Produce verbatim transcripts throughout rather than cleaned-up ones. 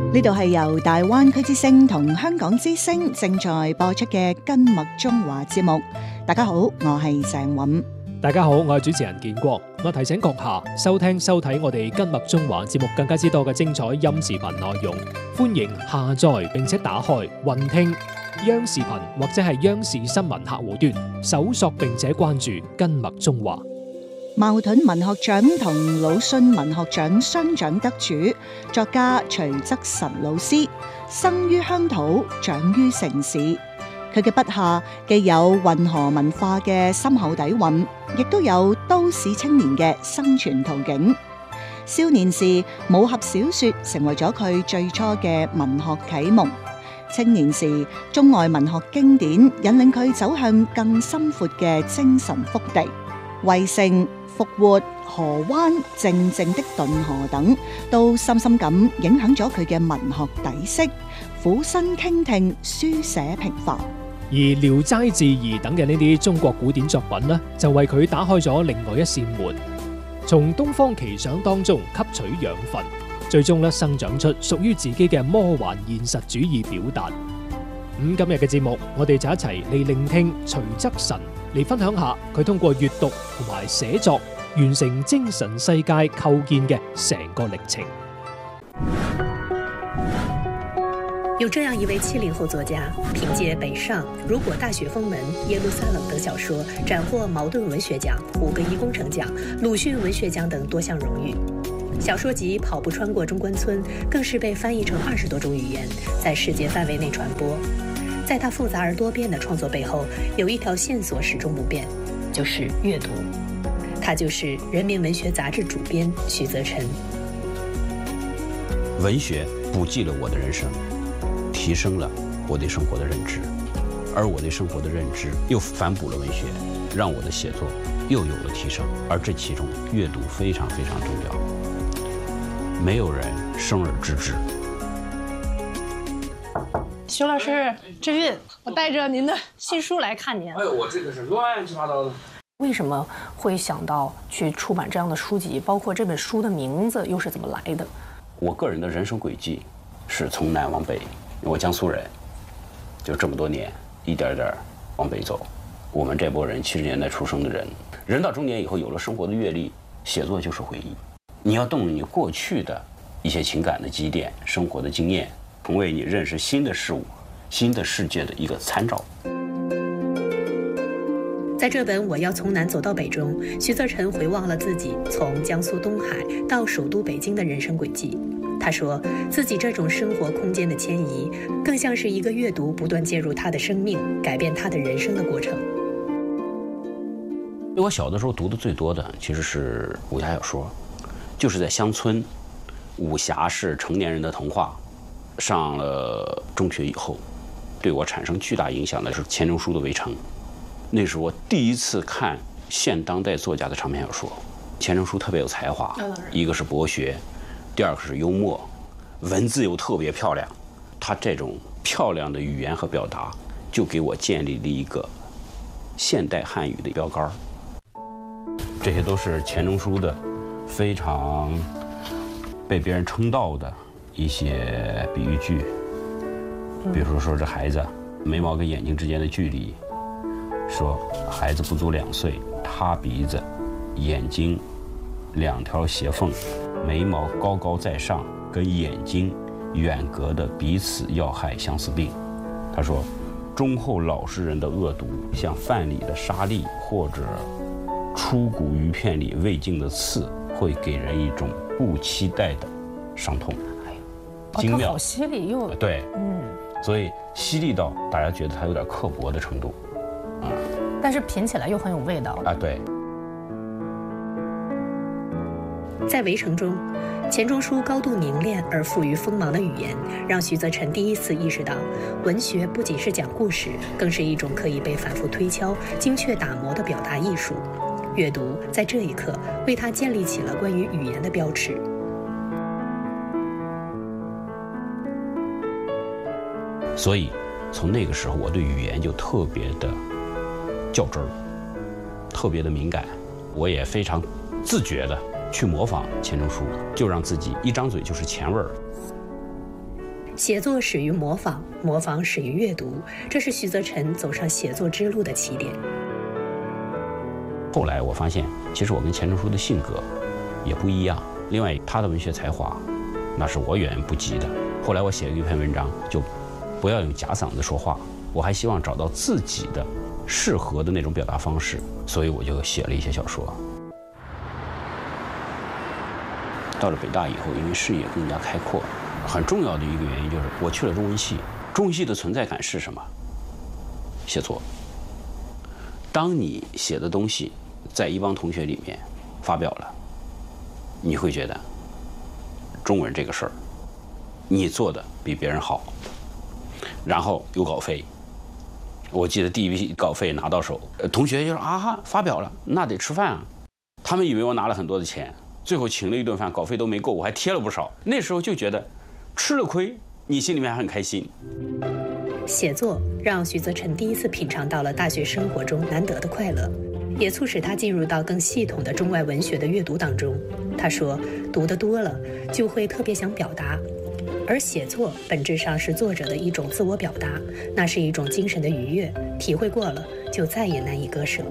呢度係由大灣區之聲同香港之聲正在播出嘅《根脈中華》節目。大家好，我係鄭韻。 大家好，我係主持人建國。我提醒閣下收聽收睇我哋《根脈中華》節目更加之多嘅精彩音視頻內容，歡迎下載並且打開雲聽央視頻或者係央視新聞客戶端，搜索並且關注《根脈中華》。 茅盾文學獎同魯迅文學獎雙獎得主作家徐則臣老師，生於鄉土，長於城市。佢嘅筆下既有運河文化嘅深厚底蘊，亦都有都市青年嘅生存途徑。少年時，武俠小說成為咗佢最初嘅文學啟蒙。青年時，中外文學經典引領佢走向更深闊嘅精神腹地。圍城、復活、河灣、靜靜的頓河等，都深深咁影響咗佢嘅文學底色。俯身傾聽，書寫平凡。 而《聊齋志異》等嘅呢啲中國古典作品呢，就為佢打開咗另外一扇門，從東方奇想當中吸取養分，最終咧生長出屬於自己嘅魔幻現實主義表達。咁今日嘅節目，我哋就一齊嚟聆聽徐則臣嚟分享下佢通過閱讀同埋寫作完成精神世界構建嘅成個歷程。 有這樣一位七零後作家，憑借《北上》《如果大雪封門》《耶路撒冷》等小說，斬獲茅盾文學獎、胡格伊工程獎、魯迅文學獎等多項榮譽。小說集《跑步穿過中關村》更是被翻譯成二十多種語言，在世界範圍內傳播。在他複雜而多變的創作背後，有一條線索始終不變，就是閱讀。他就是《人民文學》雜誌主編徐則臣。 文學補記了我的人生，提升了我對生活的認知，而我對生活的認知又反哺了文學，讓我的寫作又有了提升。而這其中閱讀非常非常重要，沒有人生而知之。 徐老師，志運，我帶着您的新書來看您。 哎呦，我這個是亂七八糟的。 為什麼會想到去出版這樣的書籍？包括這本書的名字又是怎麼來的？ 我個人的人生軌跡是從南往北。我江蘇人，就這麼多年，一點點往北走。我們這波人七十年代出生的人，人到中年以後有了生活的閱歷，寫作就是回憶。你要動你過去的一些情感的積澱、生活的經驗，成為你認識新的事物、新的世界的一個參照。 在這本《我要從南走到北》中，徐則臣回望了自己從江蘇東海到首都北京的人生軌跡。他說自己這種生活空間的遷移，更像是一個閱讀不斷介入他的生命，改變他的人生的過程。 我小的時候讀的最多的其實是武俠小說，就是在鄉村，武俠是成年人的童話。上了中學以後，對我產生巨大影響的是錢鍾書的《圍城》，那是我第一次看現當代作家的長篇小說。錢鍾書特別有才華，一個是博學，第二個是幽默，文字又特別漂亮。他這種漂亮的語言和表達，就給我建立了一個現代漢語的標杆。這些都是錢鍾書的非常被別人稱道的一些比喻句，比如說說這孩子眉毛跟眼睛之間的距離，說孩子不足兩歲，他鼻子、眼睛兩條斜縫，眉毛高高在上，跟眼睛遠隔的彼此要害相思病。他說忠厚老實人的惡毒，像飯裡的沙粒或者出骨魚片裡未盡的刺，會給人一種不期待的傷痛。精妙， 好犀利又對， 嗯， 所以犀利到大家覺得他有點刻薄的程度，啊， 但是品起來又很有味道啊，對。 在《圍城》中，錢鍾書高度凝練而富於鋒芒的語言，讓徐則臣第一次意識到，文學不僅是講故事，更是一種可以被反覆推敲、精確打磨的表達藝術。閱讀在這一刻為他建立起了關於語言的標尺。 所以，從那個時候，我對語言就特別的較真兒，特別的敏感。我也非常自覺的去模仿錢鍾書，就讓自己一張嘴就是錢味兒。 写作始于模仿，模仿始于阅读，这是徐则臣走上写作之路的起点。 后来我发现，其实我跟钱钟书的性格也不一样。另外，他的文学才华，那是我远远不及的。后来我写了一篇文章，就不要用假嗓子说话，我还希望找到自己的适合的那种表达方式，所以我就写了一些小说。到了北大以后，因为视野更加开阔，很重要的一个原因就是我去了中文系。中文系的存在感是什么？写作。当你写的东西在一帮同学里面发表了，你会觉得中文这个事儿你做的比别人好，然后有稿费。我记得第一笔稿费拿到手，同学就说啊哈，发表了，那得吃饭啊。他们以为我拿了很多的钱，最后请了一顿饭，稿费都没够，我还贴了不少。那时候就觉得吃了亏，你心里面还很开心。 写作让徐则臣第一次品尝到了大学生活中难得的快乐，也促使他进入到更系统的中外文学的阅读当中。他说，读得多了就会特别想表达，而写作本质上是作者的一种自我表达，那是一种精神的愉悦，体会过了就再也难以割舍。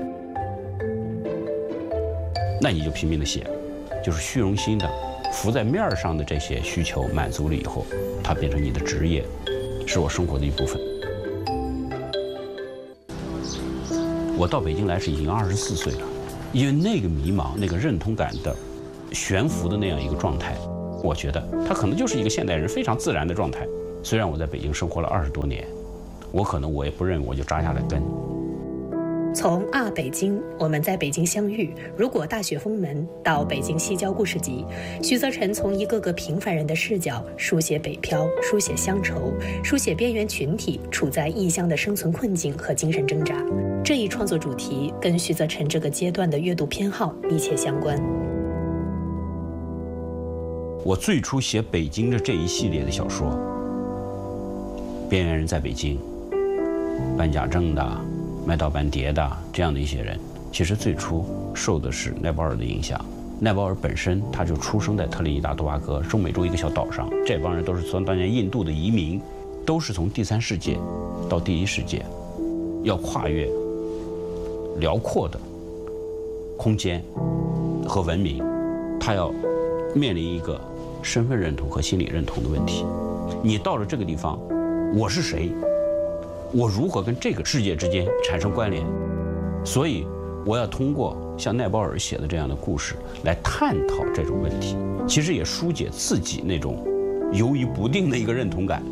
那你就拼命的写，就是虚荣心的浮在面上的这些需求满足了以后，它变成你的职业，是我生活的一部分。我到北京来是已经二十四岁了，因为那个迷茫、那个认同感的悬浮的那样一个状态，我觉得它可能就是一个现代人非常自然的状态。虽然我在北京生活了二十多年，我可能我也不认为我就扎下了根。 从啊北京，我们在北京相遇，如果大雪封门，到北京西郊故事集，徐则臣从一个个平凡人的视角书写北漂，书写乡愁，书写边缘群体处在异乡的生存困境和精神挣扎。这一创作主题跟徐则臣这个阶段的阅读偏好密切相关。 我最初写北京的这一系列的小说，边缘人在北京，办假证的，卖盗版碟的，这样的一些人，其实最初受的是奈保尔的影响。奈保尔本身他就出生在特立尼达多巴哥中美洲一个小岛上，这帮人都是从当年印度的移民，都是从第三世界到第一世界，要跨越辽阔的空间和文明，他要面临一个身份认同和心理认同的问题。你到了这个地方，我是谁？我如何跟这个世界之间产生关联？所以我要通过像奈保尔写的这样的故事来探讨这种问题，其实也疏解自己那种游移不定的一个认同感。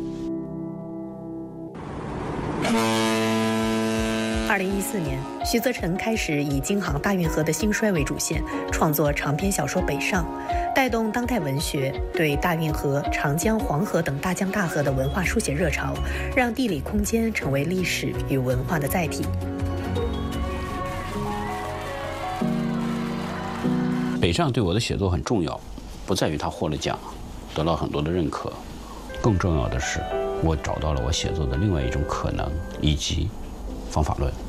二零一四年，徐则臣开始以京杭大运河的兴衰为主线，创作长篇小说《北上》，带动当代文学对大运河、长江、黄河等大江大河的文化书写热潮，让地理空间成为历史与文化的载体。 北上对我的写作很重要，不在于他获了奖，得到很多的认可，更重要的是，我找到了我写作的另外一种可能以及方法论。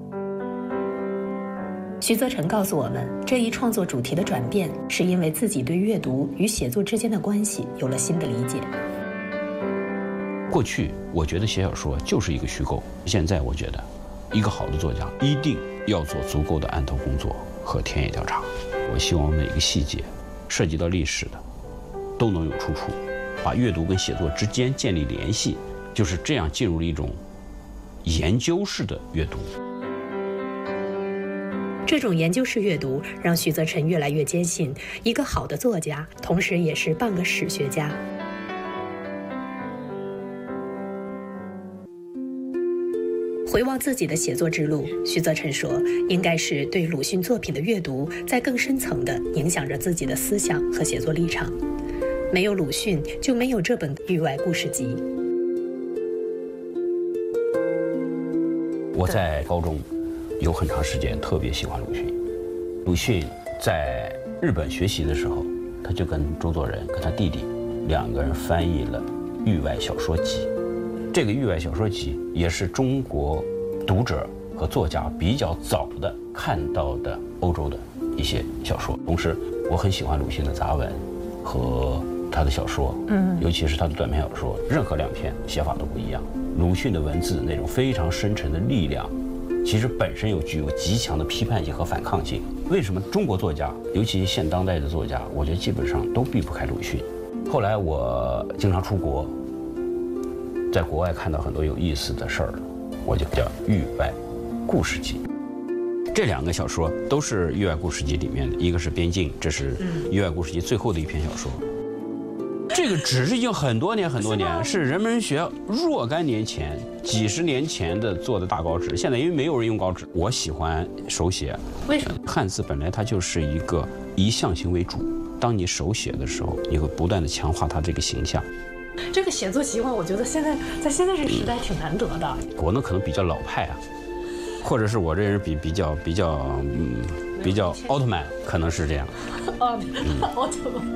徐则臣告诉我们，这一创作主题的转变，是因为自己对阅读与写作之间的关系有了新的理解。 过去我觉得写小说就是一个虚构，现在我觉得，一个好的作家一定要做足够的案头工作和田野调查。我希望每个细节涉及到历史的都能有出处，把阅读跟写作之间建立联系，就是这样进入了一种研究式的阅读。 这种研究式阅读让徐则臣越来越坚信，一个好的作家同时也是半个史学家。回望自己的写作之路，徐则臣说，应该是对鲁迅作品的阅读，在更深层地影响着自己的思想和写作立场。没有鲁迅，就没有这本《域外故事集》。 我在高中有很长时间特别喜欢鲁迅。鲁迅在日本学习的时候，他就跟周作人跟他弟弟两个人翻译了《域外小说集》。这个《域外小说集》也是中国读者和作家比较早的看到的欧洲的一些小说。同时，我很喜欢鲁迅的杂文和他他的小说，嗯，尤其是他的短篇小说，任何两篇写法都不一样。鲁迅的文字那种非常深沉的力量，其实本身又具有极强的批判性和反抗性。为什么中国作家，尤其现当代的作家，我觉得基本上都避不开鲁迅。后来我经常出国，在国外看到很多有意思的事儿，我就叫《域外故事集》。这两个小说都是《域外故事集》里面的，一个是《边境》，这是《域外故事集》最后的一篇小说。这个纸是已经很多年很多年，是人民学若干年前、几十年前的做的大稿纸。现在因为没有人用稿纸，我喜欢手写。 为什么？ 汉字本来它就是一个以象形为主，当你手写的时候，你会不断的强化它这个形象。 这个写作习惯，我觉得现在在现在这个时代挺难得的。 我呢可能比较老派啊，或者是我这人比比较比较嗯比较奥特曼，可能是这样。 哦，奥特曼。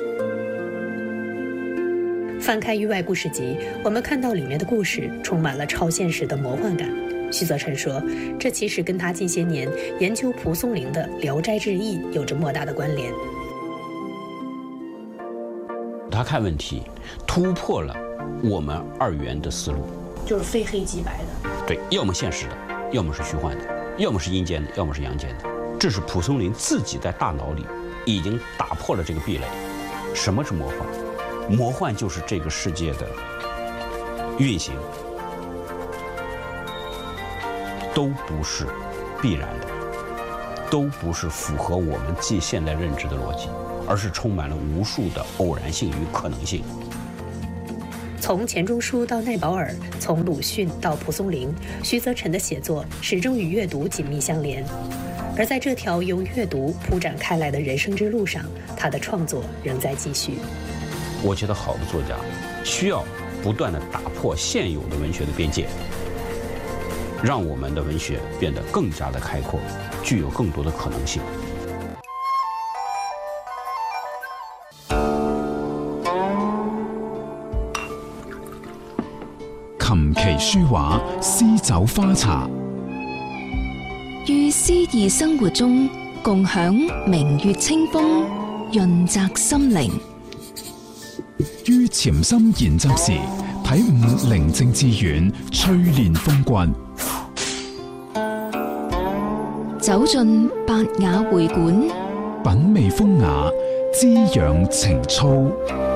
翻开《域外故事集》，我们看到里面的故事充满了超现实的魔幻感。徐则臣说，这其实跟他近些年研究蒲松龄的《聊斋志异》有着莫大的关联。 他看问题突破了我们二元的思路， 就是非黑即白的。 对，要么现实的，要么是虚幻的，要么是阴间的，要么是阳间的。这是蒲松龄自己在大脑里已经打破了这个壁垒。什么是魔幻？魔幻就是这个世界的运行都不是必然的，都不是符合我们既现代认知的逻辑，而是充满了无数的偶然性与可能性。 从钱钟书到奈保尔，从鲁迅到蒲松龄，徐则臣的写作始终与阅读紧密相连。而在这条由阅读铺展开来的人生之路上，他的创作仍在继续。 我觉得好的作家需要不断地打破现有的文学的边界，让我们的文学变得更加的开阔，具有更多的可能性。 琴棋書畫詩酒花茶， 於詩意生活中共享明月清風，潤澤心靈。 於潛心研習時，體悟寧靜致遠，淬煉風骨。 走進百雅會館， 品味風雅，滋養情操。